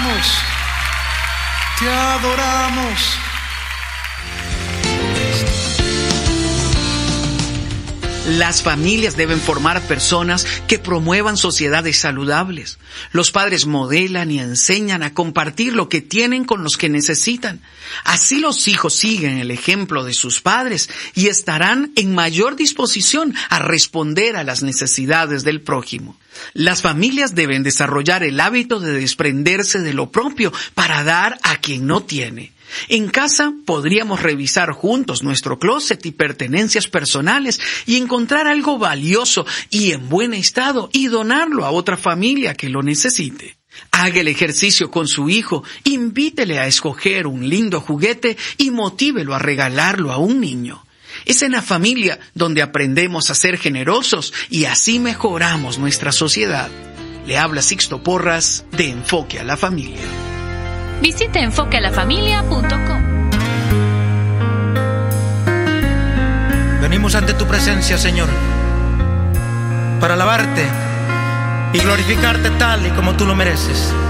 adoramos, te adoramos. Las familias deben formar personas que promuevan sociedades saludables. Los padres modelan y enseñan a compartir lo que tienen con los que necesitan. Así los hijos siguen el ejemplo de sus padres y estarán en mayor disposición a responder a las necesidades del prójimo. Las familias deben desarrollar el hábito de desprenderse de lo propio para dar a quien no tiene. En casa podríamos revisar juntos nuestro closet y pertenencias personales y encontrar algo valioso y en buen estado y donarlo a otra familia que lo necesite. Haga el ejercicio con su hijo, invítele a escoger un lindo juguete y motívelo a regalarlo a un niño. Es en la familia donde aprendemos a ser generosos y así mejoramos nuestra sociedad. Le habla Sixto Porras de Enfoque a la Familia. Visite enfoquealafamilia.com. Venimos ante tu presencia, Señor, para alabarte y glorificarte tal y como tú lo mereces.